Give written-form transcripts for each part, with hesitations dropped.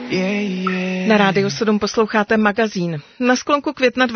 Na Rádiu 7 posloucháte magazín. Na sklonku května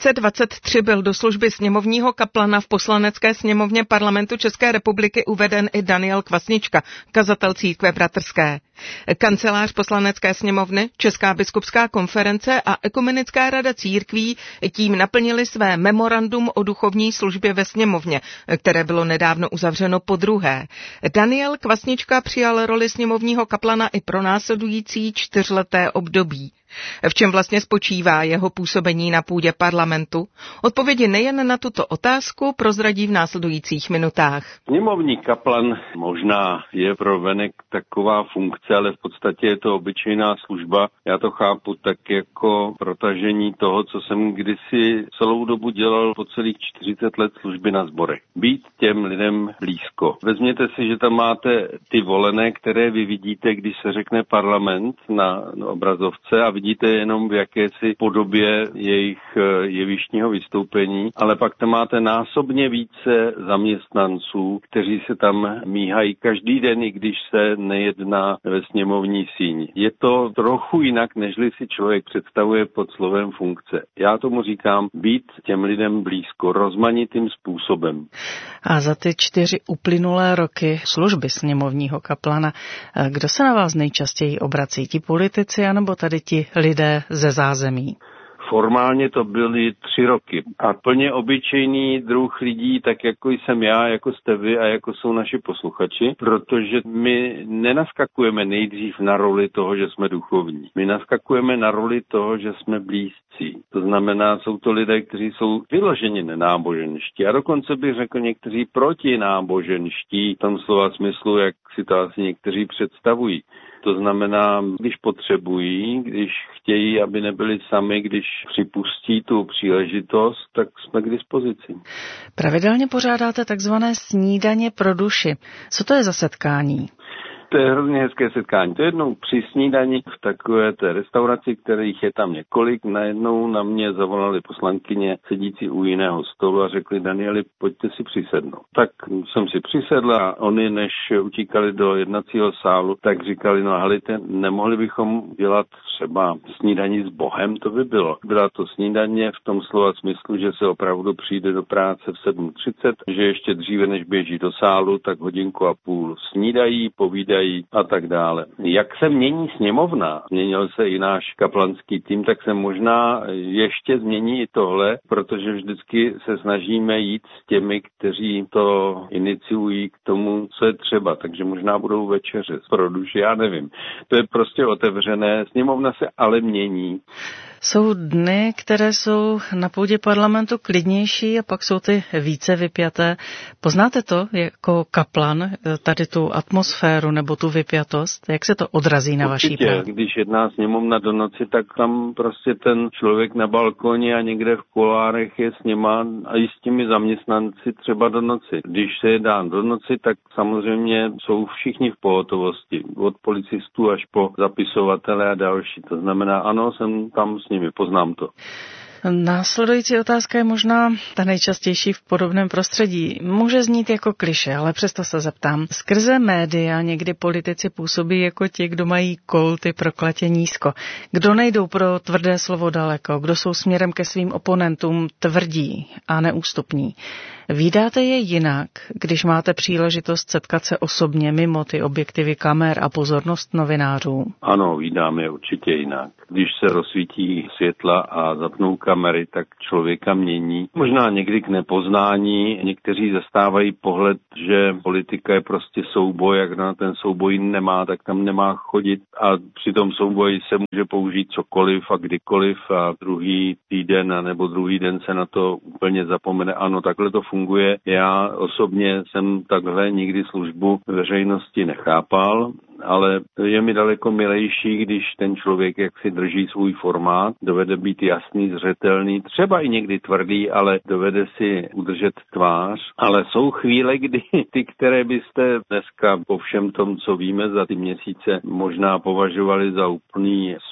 2023 byl do služby sněmovního kaplana v Poslanecké sněmovně Parlamentu České republiky uveden i Daniel Kvasnička, kazatel církve bratrské. Kancelář Poslanecké sněmovny, Česká biskupská konference a Ekumenická rada církví tím naplnili své memorandum o duchovní službě ve sněmovně, které bylo nedávno uzavřeno podruhé. Daniel Kvasnička přijal roli sněmovního kaplana i pro následující 4leté období. V čem vlastně spočívá jeho působení na půdě parlamentu? Odpovědi nejen na tuto otázku prozradí v následujících minutách. Sněmovní kaplan možná je pro venek taková funkce, ale v podstatě je to obyčejná služba. Já to chápu tak jako protažení toho, co jsem kdysi celou dobu dělal po celých 40 let služby na sborech. Být těm lidem blízko. Vezměte si, že tam máte ty volené, které vy vidíte, když se řekne parlament na obrazovce a vidíte jenom v jakési podobě jejich jevištního vystoupení, ale pak tam máte násobně více zaměstnanců, kteří se tam míhají každý den, i když se nejedná ve sněmovní síni. Je to trochu jinak, nežli si člověk představuje pod slovem funkce. Já tomu říkám být těm lidem blízko, rozmanitým způsobem. A za ty 4 uplynulé roky služby sněmovního kaplana, kdo se na vás nejčastěji obrací? Ti politici, anebo tady ti lidé ze zázemí? Formálně to byly 3 roky. A plně obyčejný druh lidí, tak jako jsem já, jako jste vy a jako jsou naši posluchači, protože my nenaskakujeme nejdřív na roli toho, že jsme duchovní. My naskakujeme na roli toho, že jsme blízcí. To znamená, jsou to lidé, kteří jsou vyloženě nenáboženští. A dokonce bych řekl někteří protináboženští, v tom slova smyslu, jak si to asi někteří představují. To znamená, když potřebují, když chtějí, aby nebyli sami, když připustí tu příležitost, tak jsme k dispozici. Pravidelně pořádáte takzvané snídaně pro duši. Co to je za setkání? To je hrozně hezké setkání. To je jednou při snídani v takové té restauraci, kterých je tam několik. Najednou na mě zavolali poslankyně sedící u jiného stolu a řekli: Danieli, pojďte si přisednout. Tak jsem si přisedl a oni, než utíkali do jednacího sálu, tak říkali: no halite, nemohli bychom dělat třeba snídaní s Bohem, to by bylo. Byla to snídaně v tom slova smyslu, že se opravdu přijde do práce v 7:30, že ještě dříve, než běží do sálu, tak 1,5 hodiny snídají, povídají a tak dále. Jak se mění sněmovna, změnil se i náš kaplanský tým, tak se možná ještě změní i tohle, protože vždycky se snažíme jít s těmi, kteří to iniciují k tomu, co je třeba. Takže možná budou večeře pro duši, já nevím. To je prostě otevřené. Sněmovna se ale mění. Jsou dny, které jsou na půdě parlamentu klidnější a pak jsou ty více vypjaté. Poznáte to jako kaplan, tady tu atmosféru nebo tu vypjatost? Jak se to odrazí na vaší práci? Když jedná sněmovna do noci, tak tam prostě ten člověk na balkoně a někde v kulárech je s nima a i s těmi zaměstnanci třeba do noci. Když se jedná do noci, tak samozřejmě jsou všichni v pohotovosti. Od policistů až po zapisovatele a další. To znamená, ano, jsem tam s nimi, poznám to. Následující otázka je možná ta nejčastější v podobném prostředí. Může znít jako klišé, ale přesto se zeptám. Skrze média někdy politici působí jako ti, kdo mají kolty prokletě nízko. Kdo nejdou pro tvrdé slovo daleko, kdo jsou směrem ke svým oponentům tvrdí a neústupní. Vídáte je jinak, když máte příležitost setkat se osobně mimo ty objektivy kamer a pozornost novinářů? Ano, vídám je určitě jinak. Když se rozsvítí světla a zapnou kamery, tak člověka mění. Možná někdy k nepoznání. Někteří zastávají pohled, že politika je prostě souboj, jak na ten souboj nemá, tak tam nemá chodit a při tom souboji se může použít cokoliv a kdykoliv a druhý týden nebo druhý den se na to úplně zapomene. Ano, takhle to funguje. Já osobně jsem takhle nikdy službu veřejnosti nechápal, ale je mi daleko milejší, když ten člověk jak si drží svůj formát, dovede být jasný, zřetelný, třeba i někdy tvrdý, ale dovede si udržet tvář. Ale jsou chvíle, kdy ty, které byste dneska po všem tom, co víme za ty měsíce, možná považovali za úplný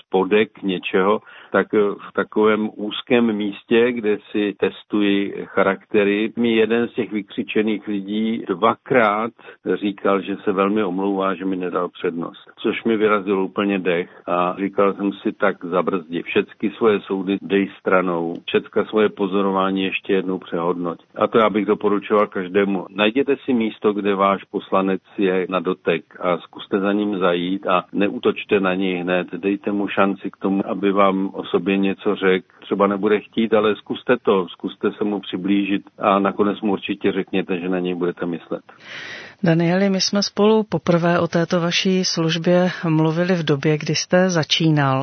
spodek něčeho, tak v takovém úzkém místě, kde si testuji charaktery, mi jeden z těch vykřičených lidí 2krát říkal, že se velmi omlouvá, že mi nedal přednost. Což mi vyrazilo úplně dech a říkal jsem si, tak zabrzdi. Všechny svoje soudy dej stranou, všechna svoje pozorování ještě jednou přehodnoť. A to já bych doporučoval každému. Najděte si místo, kde váš poslanec je na dotek a zkuste za ním zajít a neútočte na něj hned. Dejte mu šanci k tomu, aby vám o sobě něco řekl. Třeba nebude chtít, ale zkuste se mu přiblížit a nakonec mu určitě řekněte, že na něj budete myslet. Danieli, my jsme spolu poprvé o této vaší službě mluvili v době, kdy jste začínal.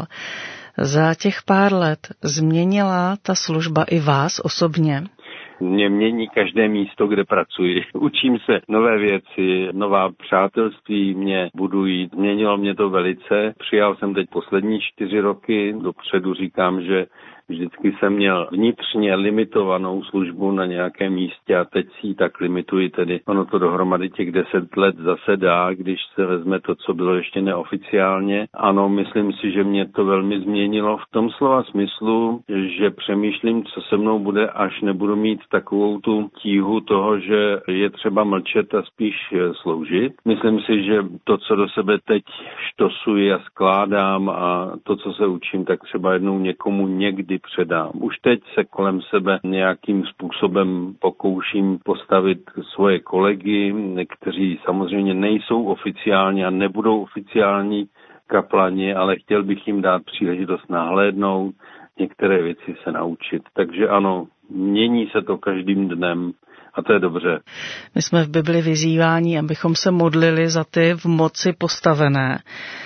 Za těch pár let změnila ta služba i vás osobně? Mě mění každé místo, kde pracuji. Učím se nové věci, nová přátelství mě budují. Změnilo mě to velice. Přijal jsem teď poslední 4 roky. Dopředu říkám, že vždycky jsem měl vnitřně limitovanou službu na nějakém místě a teď si ji tak limituji, tedy ono to dohromady těch 10 let zase dá, když se vezme to, co bylo ještě neoficiálně. Ano, myslím si, že mě to velmi změnilo v tom slova smyslu, že přemýšlím, co se mnou bude, až nebudu mít takovou tu tíhu toho, že je třeba mlčet a spíš sloužit. Myslím si, že to, co do sebe teď štosuji a skládám a to, co se učím, tak třeba jednou někomu někdy předám. Už teď se kolem sebe nějakým způsobem pokouším postavit svoje kolegy, kteří samozřejmě nejsou oficiální a nebudou oficiální kaplani, ale chtěl bych jim dát příležitost nahlédnout, některé věci se naučit. Takže ano, mění se to každým dnem. A to je dobře. My jsme v Bibli vyzýváni, abychom se modlili za ty v moci postavené.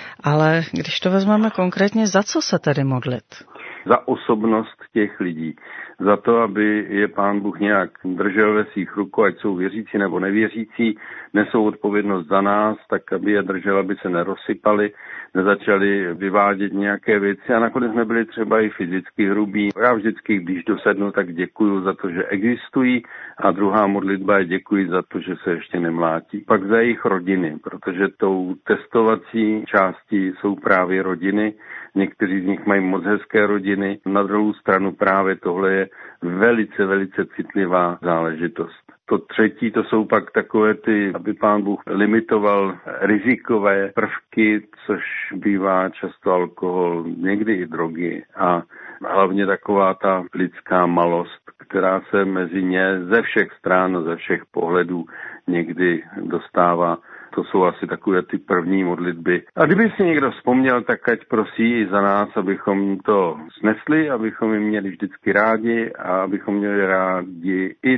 Ale když to vezmeme konkrétně, za co se tedy modlit? Za osobnost těch lidí. Za to, aby je Pán Bůh nějak držel ve svých rukou, ať jsou věřící nebo nevěřící, nesou odpovědnost za nás, tak aby je držel, aby se nerozsypali, nezačali vyvádět nějaké věci a nakonec jsme byli třeba i fyzicky hrubí. Já vždycky, když dosednu, tak děkuju za to, že existují a druhá modlitba je děkuji za to, že se ještě nemlátí. Pak za jejich rodiny, protože tou testovací částí jsou právě rodiny. Někteří z nich mají moc hezké rodiny. Na druhou stranu právě tohle je velice, velice citlivá záležitost. To třetí, to jsou pak takové ty, aby Pán Bůh limitoval rizikové prvky, což bývá často alkohol, někdy i drogy a hlavně taková ta lidská malost, která se mezi ně ze všech stran, ze všech pohledů někdy dostává. To jsou asi takové ty první modlitby. A kdyby si někdo vzpomněl, tak ať prosí i za nás, abychom to snesli, abychom je měli vždycky rádi a abychom měli rádi i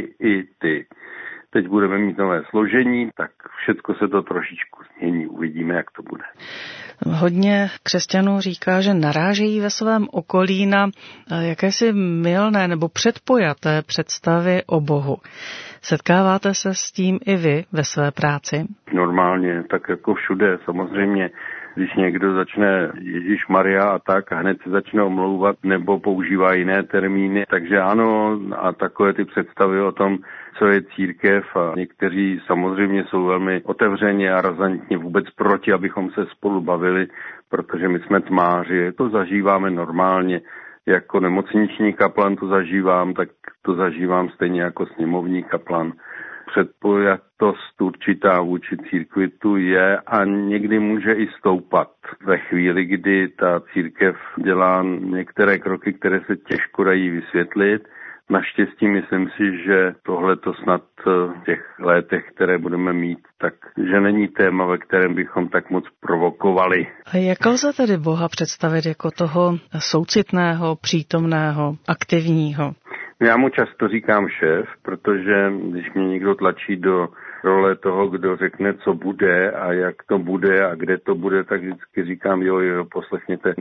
ty. Teď budeme mít nové složení, tak všechno se to trošičku změní. Uvidíme, jak to bude. Hodně křesťanů říká, že narážejí ve svém okolí na jakési mylné nebo předpojaté představy o Bohu. Setkáváte se s tím i vy ve své práci? Normálně, tak jako všude. Samozřejmě, když někdo začne Ježíš Maria a tak a hned se začne omlouvat nebo používá jiné termíny. Takže ano, a takové ty představy o tom, co je církev a někteří samozřejmě jsou velmi otevřeně a razantně vůbec proti, abychom se spolu bavili, protože my jsme tmáři. To zažíváme normálně. Jako nemocniční kaplan to zažívám, tak to zažívám stejně jako sněmovní kaplan. Předpojatost určitá vůči církvi tu je a někdy může i stoupat. Ve chvíli, kdy ta církev dělá některé kroky, které se těžko dají vysvětlit, naštěstí myslím si, že tohle to snad v těch létech, které budeme mít, takže není téma, ve kterém bychom tak moc provokovali. A jak lze tedy Boha představit jako toho soucitného, přítomného, aktivního? Já mu často říkám šéf, protože když mě někdo tlačí do role toho, kdo řekne, co bude a jak to bude a kde to bude, tak vždycky říkám jo, poslechněte.